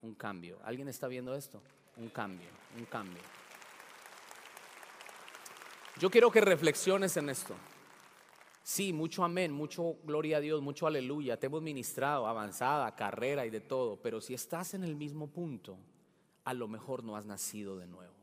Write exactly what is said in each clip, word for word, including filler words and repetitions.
Un cambio. ¿Alguien está viendo esto? Un cambio, un cambio. Yo quiero que reflexiones en esto. Sí, mucho amén, mucho gloria a Dios, mucho aleluya. Te hemos ministrado, avanzada, carrera y de todo. Pero si estás en el mismo punto, a lo mejor no has nacido de nuevo.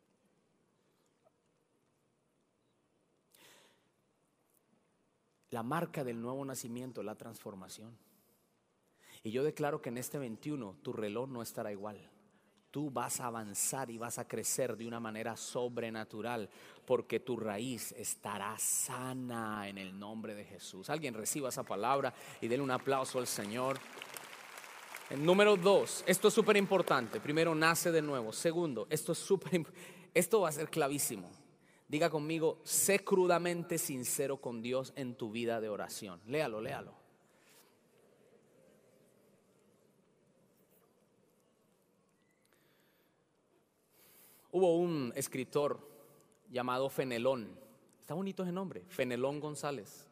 La marca del nuevo nacimiento es la transformación. Y yo declaro que en este veintiuno tu reloj no estará igual. Tú vas a avanzar y vas a crecer de una manera sobrenatural, porque tu raíz estará sana en el nombre de Jesús. Alguien reciba esa palabra y denle un aplauso al Señor. El número dos, esto es súper importante. Primero, nace de nuevo. Segundo, esto es súper, esto va a ser clavísimo. Diga conmigo, sé crudamente sincero con Dios en tu vida de oración. Léalo, léalo. Hubo un escritor llamado Fenelón. Está bonito ese nombre, Fenelón González.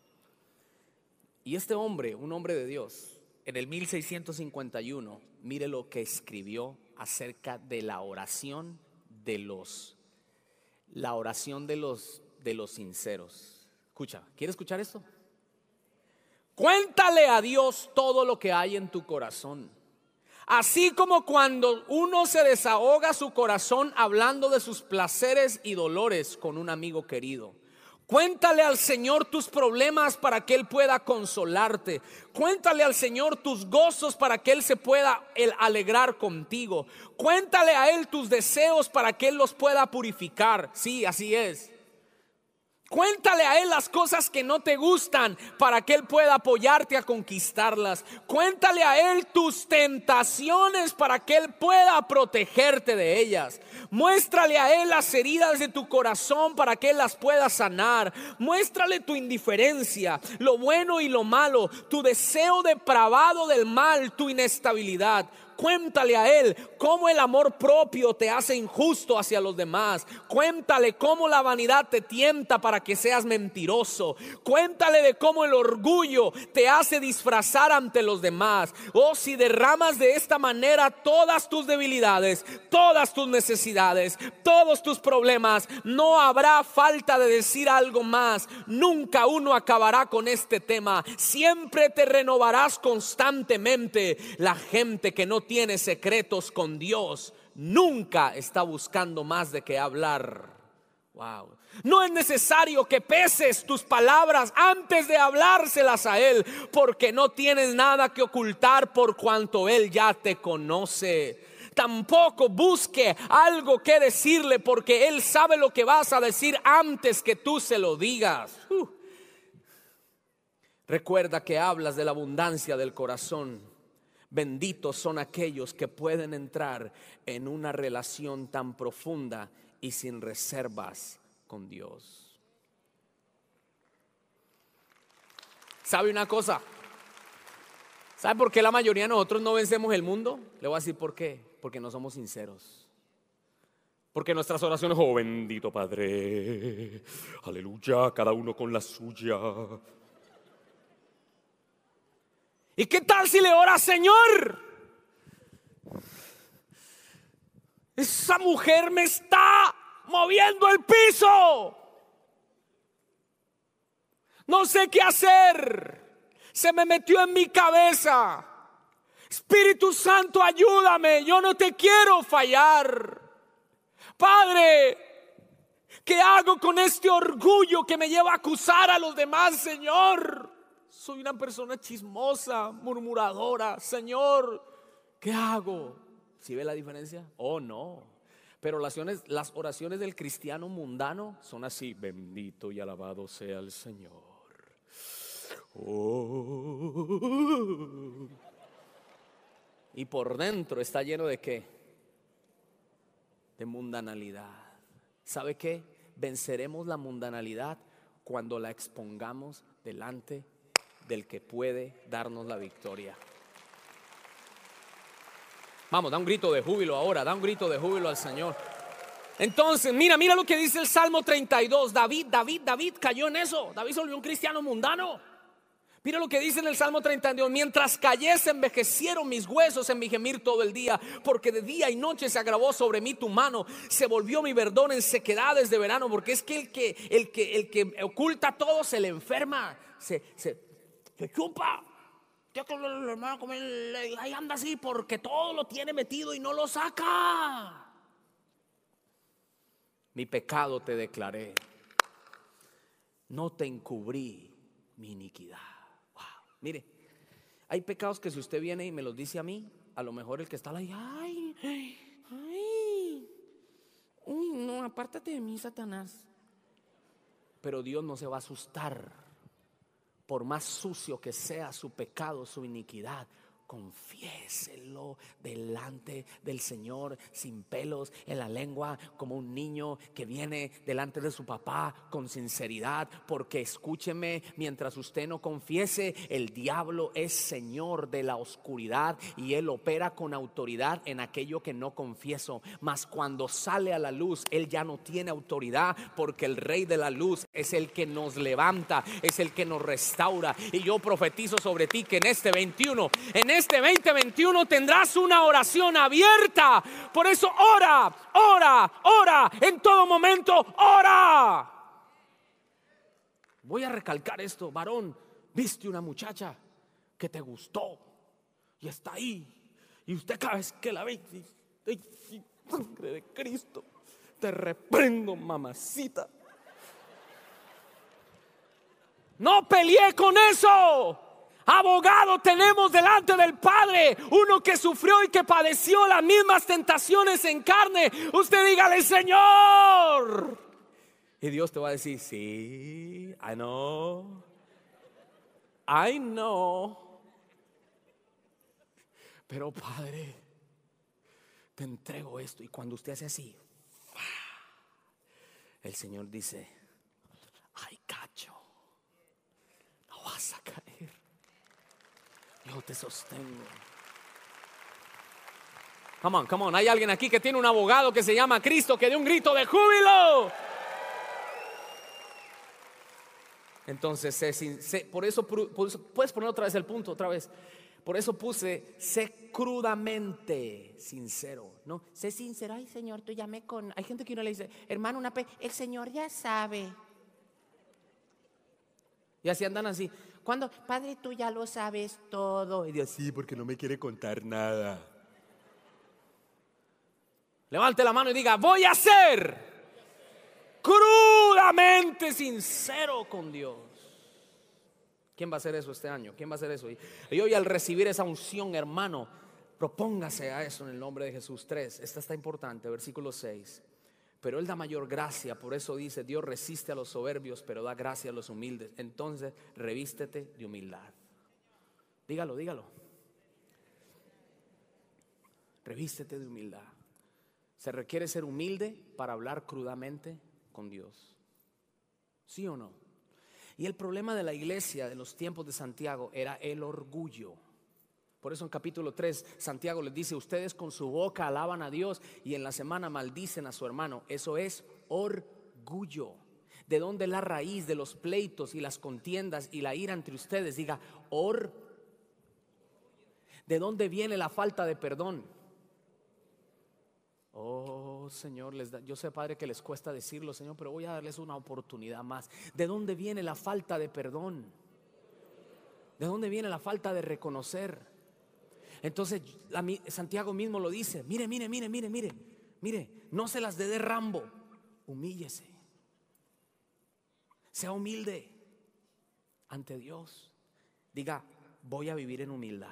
Y este hombre, un hombre de Dios, en el mil seiscientos cincuenta y uno, mire lo que escribió acerca de la oración de los, la oración de los, de los sinceros. Escucha, ¿quieres escuchar esto? Cuéntale a Dios todo lo que hay en tu corazón. Así como cuando uno se desahoga su corazón hablando de sus placeres y dolores con un amigo querido. Cuéntale al Señor tus problemas para que Él pueda consolarte. Cuéntale al Señor tus gozos para que Él se pueda Él alegrar contigo. Cuéntale a Él tus deseos para que Él los pueda purificar. Sí, así es. Cuéntale a Él las cosas que no te gustan para que Él pueda apoyarte a conquistarlas. Cuéntale a Él tus tentaciones para que Él pueda protegerte de ellas. Muéstrale a Él las heridas de tu corazón para que Él las pueda sanar. Muéstrale tu indiferencia, lo bueno y lo malo, tu deseo depravado del mal, tu inestabilidad. Cuéntale a Él cómo el amor propio te hace injusto hacia los demás. Cuéntale cómo la vanidad te tienta para que seas mentiroso. Cuéntale de cómo el orgullo te hace disfrazar ante los demás. Oh, si derramas de esta manera todas tus debilidades, todas tus necesidades, todos tus problemas, no habrá falta de decir algo más. Nunca uno acabará con este tema. Siempre te renovarás constantemente. La gente que no tiene secretos con Dios nunca está buscando más de qué hablar. Wow. No es necesario que peses tus palabras antes de hablárselas a Él, porque no tienes nada que ocultar por cuanto Él ya te conoce. Tampoco busque algo que decirle, porque Él sabe lo que vas a decir antes que tú se lo digas. Uh. Recuerda que hablas de la abundancia del corazón. Benditos son aquellos que pueden entrar en una relación tan profunda y sin reservas con Dios. ¿Sabe una cosa? ¿Sabe por qué la mayoría de nosotros no vencemos el mundo? Le voy a decir por qué. Porque no somos sinceros. Porque nuestras oraciones, oh bendito Padre, aleluya, cada uno con la suya. ¿Y qué tal si le ora, Señor? Esa mujer me está moviendo el piso. No sé qué hacer. Se me metió en mi cabeza. Espíritu Santo, ayúdame. Yo no te quiero fallar. Padre, ¿qué hago con este orgullo que me lleva a acusar a los demás, Señor? Soy una persona chismosa, murmuradora. Señor, ¿qué hago? ¿Sí ve la diferencia? Oh, no. Pero las oraciones, las oraciones del cristiano mundano son así: bendito y alabado sea el Señor. Oh. Y por dentro está lleno de ¿qué? De mundanalidad. ¿Sabe qué? Venceremos la mundanalidad cuando la expongamos delante del que puede darnos la victoria. Vamos, da un grito de júbilo ahora, da un grito de júbilo al Señor. Entonces, mira, mira lo que dice el Salmo treinta y dos. David, David, David cayó en eso. David se volvió un cristiano mundano. Mira lo que dice en el Salmo treinta y dos: mientras callé se envejecieron mis huesos en mi gemir todo el día, porque de día y noche se agravó sobre mí tu mano, se volvió mi verdor en sequedades de verano. Porque es que el que, el que, el que oculta todo se le enferma, se, se, se chupa. Ahí anda así porque todo lo tiene metido y no lo saca. Mi pecado te declaré, no te encubrí mi iniquidad. Mire, hay pecados que si usted viene y me los dice a mí, a lo mejor el que está ahí, ay, ay, ay, uy, no, apártate de mí, Satanás. Pero Dios no se va a asustar, por más sucio que sea su pecado, su iniquidad. Confiéselo delante del Señor sin pelos en la lengua, como un niño que viene delante de su papá con sinceridad. Porque escúcheme, mientras usted no confiese, el diablo es señor de la oscuridad y él opera con autoridad en aquello que no confieso. Mas cuando sale a la luz, él ya no tiene autoridad, porque el Rey de la luz es el que nos levanta, es el que nos restaura. Y yo profetizo sobre ti que en este veintiuno, en este veinte veintiuno tendrás una oración abierta. Por eso ora, ora, ora, en todo momento ora. Voy a recalcar esto, varón, viste una muchacha que te gustó y está ahí, y usted cada vez que la ve, ay, sangre de Cristo, te reprendo, mamacita. No peleé con eso. Abogado tenemos delante del Padre, uno que sufrió y que padeció las mismas tentaciones en carne. Usted dígale: Señor. Y Dios te va a decir: sí, I know, I know. Pero Padre, te entrego esto. Y cuando usted hace así, el Señor dice: ay, cacho, no vas a caer. Yo te sostengo. Come on, come on. Hay alguien aquí que tiene un abogado que se llama Cristo, que dé un grito de júbilo. Entonces, sé, sé, por, eso, por eso puedes poner otra vez el punto, otra vez. Por eso puse: sé crudamente sincero. No, sé sincero. Ay, Señor, tú ya me con. Hay gente que uno le dice: hermano, una pe... el Señor ya sabe. Y así andan así. Cuando, Padre, tú ya lo sabes todo. Y Dios: sí, porque no me quiere contar nada. Levante la mano y diga: voy a ser crudamente sincero con Dios. ¿Quién va a hacer eso este año? ¿Quién va a hacer eso? Y hoy, al recibir esa unción, hermano, propóngase a eso en el nombre de Jesús. Tres, esta está importante, versículo seis. Pero Él da mayor gracia, por eso dice: Dios resiste a los soberbios, pero da gracia a los humildes. Entonces, revístete de humildad. Dígalo, dígalo. Revístete de humildad. Se requiere ser humilde para hablar crudamente con Dios. ¿Sí o no? Y el problema de la iglesia de los tiempos de Santiago era el orgullo. Por eso en capítulo tres Santiago les dice: ustedes con su boca alaban a Dios y en la semana maldicen a su hermano. Eso es orgullo. ¿De dónde la raíz de los pleitos y las contiendas y la ira entre ustedes? Diga: or. ¿De dónde viene la falta de perdón? Oh, Señor, les da, yo sé, Padre, que les cuesta decirlo, Señor, pero voy a darles una oportunidad más. ¿De dónde viene la falta de perdón? ¿De dónde viene la falta de reconocer? Entonces la, Santiago mismo lo dice: mire, mire, mire, mire, mire, mire, no se las dé de Rambo, humíllese, sea humilde ante Dios. Diga: voy a vivir en humildad.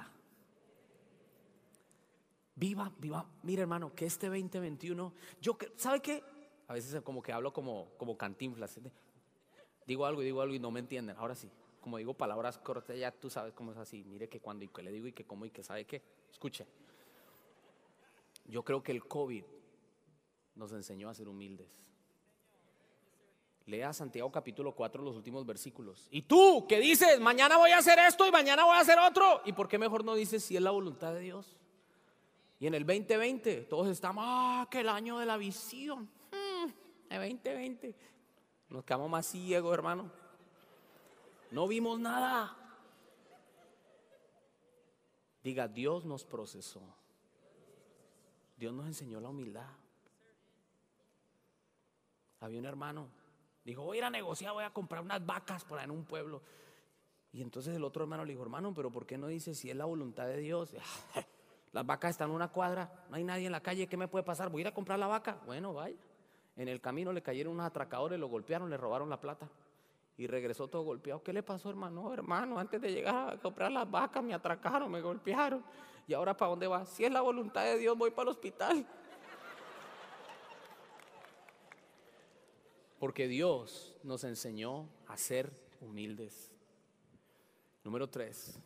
Viva, viva. Mire, hermano, que este veinte veintiuno, yo, ¿sabe qué? A veces como que hablo como, como Cantinflas. Digo algo y digo algo y no me entienden. Ahora sí, como digo palabras cortas, ya tú sabes cómo es así. Mire que cuando y que le digo y que cómo y que sabe qué. Escuche, yo creo que el COVID nos enseñó a ser humildes. Lea Santiago capítulo cuatro, los últimos versículos. Y tú que dices: mañana voy a hacer esto y mañana voy a hacer otro. ¿Y por qué mejor no dices si es la voluntad de Dios? Y en el veinte veinte todos estamos: ah, que el año de la visión. Hmm, el veinte veinte nos quedamos más ciegos, hermano. No vimos nada. Diga, Dios nos procesó. Dios nos enseñó la humildad. Había un hermano, dijo, voy a ir a negociar, voy a comprar unas vacas por ahí en un pueblo. Y entonces el otro hermano le dijo, hermano, pero ¿por qué no dice si es la voluntad de Dios? Las vacas están en una cuadra, no hay nadie en la calle, ¿qué me puede pasar? Voy a ir a comprar la vaca. Bueno, vaya. En el camino le cayeron unos atracadores, lo golpearon, le robaron la plata y regresó todo golpeado. ¿Qué le pasó, hermano? No, hermano, antes de llegar a comprar las vacas me atracaron, me golpearon. ¿Y ahora para dónde va? Si es la voluntad de Dios, voy para el hospital. Porque Dios nos enseñó a ser humildes. Número tres.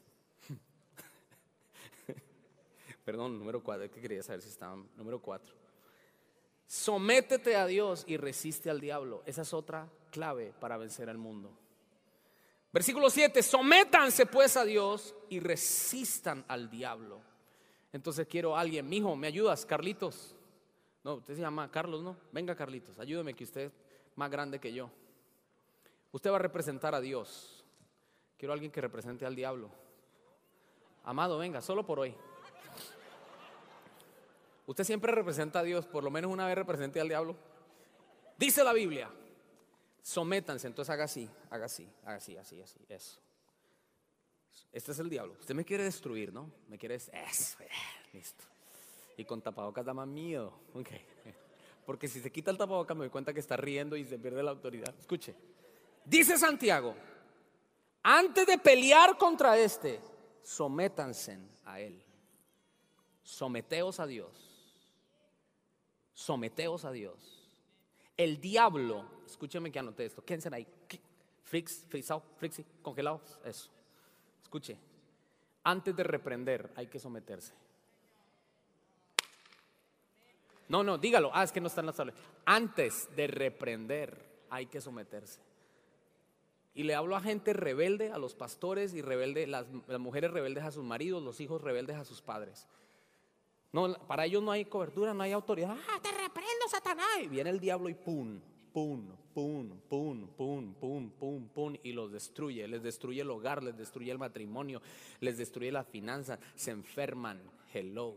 Perdón, número cuatro. Es que quería saber si estaban. Número cuatro. Sométete a Dios y resiste al diablo. Esa es otra clave para vencer al mundo. Versículo siete. Sométanse pues a Dios y resistan al diablo. Entonces quiero a alguien, mijo, ¿me ayudas? Carlitos. No, usted se llama Carlos, ¿no? Venga, Carlitos, ayúdeme que usted es más grande que yo. Usted va a representar a Dios. Quiero a alguien que represente al diablo. Amado, venga, solo por hoy. Usted siempre representa a Dios, por lo menos una vez represente al diablo. Dice la Biblia, sométanse, entonces haga así, haga así, haga así, así, así, eso. Este es el diablo, usted me quiere destruir, ¿no? Me quiere, eso, listo. Y con tapabocas da más miedo, okay. Porque si se quita el tapabocas me doy cuenta que está riendo y se pierde la autoridad. Escuche, dice Santiago, antes de pelear contra este, sométanse a él. Someteos a Dios. Someteos a Dios. El diablo, escúcheme que anoté esto. Quédense ahí. Fix, frisado, frixi, congelados. Eso. Escuche. Antes de reprender hay que someterse. No, no, dígalo. Ah, es que no está en la tabla. Antes de reprender hay que someterse. Y le hablo a gente rebelde, a los pastores y rebelde, las, las mujeres rebeldes a sus maridos, los hijos rebeldes a sus padres. No, para ellos no hay cobertura, no hay autoridad. Ah, te reprendo, Satanás. Y viene el diablo y pum, pum, pum, pum, pum, pum, pum, pum, y los destruye. Les destruye el hogar, les destruye el matrimonio, les destruye las finanzas, se enferman. Hello.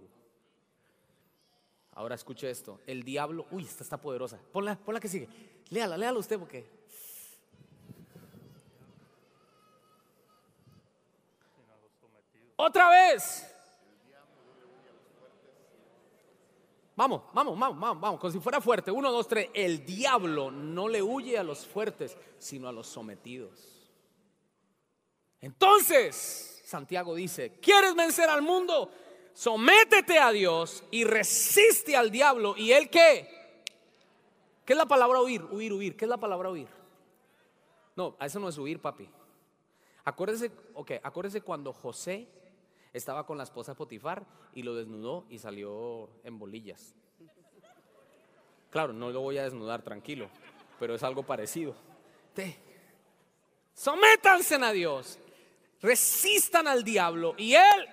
Ahora escuche esto. El diablo, uy, esta está poderosa. Ponla, ponla que sigue. Léala, léala usted porque. Otra vez. Vamos, vamos, vamos, vamos, vamos, como si fuera fuerte. Uno, dos, tres. El diablo no le huye a los fuertes, sino a los sometidos. Entonces, Santiago dice, ¿quieres vencer al mundo? Sométete a Dios y resiste al diablo. ¿Y él qué? ¿Qué es la palabra huir? Huir, huir. ¿Qué es la palabra huir? No, eso no es huir, papi. Acuérdese, ok, acuérdese cuando José estaba con la esposa de Potifar y lo desnudó y salió en bolillas. Claro, no lo voy a desnudar, tranquilo, pero es algo parecido. Te, sométanse a Dios, resistan al diablo y él.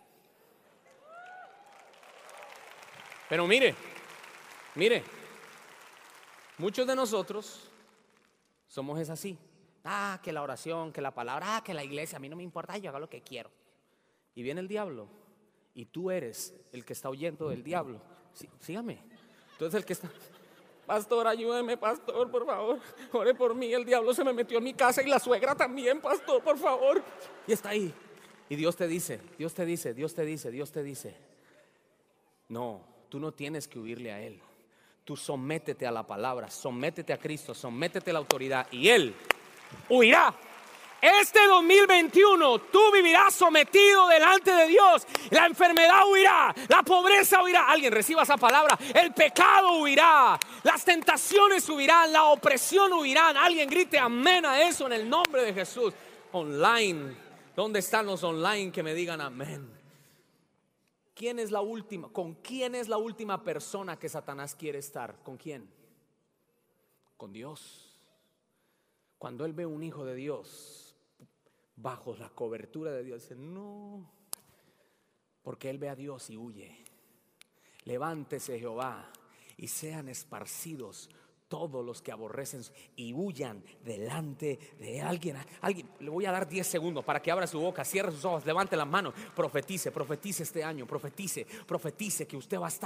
Pero mire, mire, muchos de nosotros somos es así. Ah, que la oración, que la palabra, ah, que la iglesia, a mí no me importa, yo hago lo que quiero. Y viene el diablo y tú eres el que está huyendo del diablo. Sí, sígame. Entonces el que está, pastor, ayúdeme, pastor, por favor, ore por mí, el diablo se me metió en mi casa y la suegra también, pastor, por favor. Y está ahí. Y Dios te dice, Dios te dice, Dios te dice, Dios te dice, no, tú no tienes que huirle a él. Tú sométete a la palabra, sométete a Cristo, sométete a la autoridad y él huirá. Este dos mil veintiuno tú vivirás sometido delante de Dios. La enfermedad huirá, la pobreza huirá. Alguien reciba esa palabra. El pecado huirá, las tentaciones huirán, la opresión huirán. Alguien grite amén a eso en el nombre de Jesús. Online, ¿dónde están los online que me digan amén? ¿Quién es la última? ¿Con quién es la última persona que Satanás quiere estar? ¿Con quién? Con Dios. Cuando él ve un hijo de Dios bajo la cobertura de Dios, dice no, porque él ve a Dios y huye. Levántese Jehová y sean esparcidos todos los que aborrecen y huyan delante de alguien. Alguien, le voy a dar diez segundos para que abra su boca, cierre sus ojos, levante las manos, profetice, profetice este año, profetice, profetice que usted va a estar